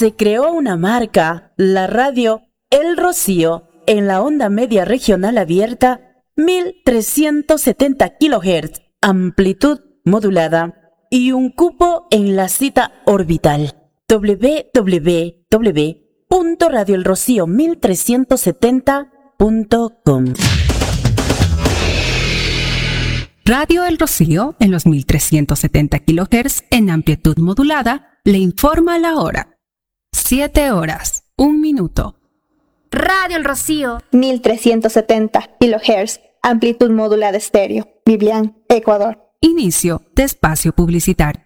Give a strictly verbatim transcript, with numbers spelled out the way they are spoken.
se creó una marca, la radio El Rocío, en la onda media regional abierta, mil trescientos setenta kilohertz, amplitud modulada, y un cupo en la cita orbital doble u doble u doble u punto radio el rocío mil trescientos setenta punto com. Radio El Rocío, en los mil trescientos setenta kilohertz en amplitud modulada, le informa la hora. siete horas, un minuto. Radio El Rocío, mil trescientos setenta kilohertz, amplitud modulada estéreo. Biblián, Ecuador. Inicio de espacio publicitario.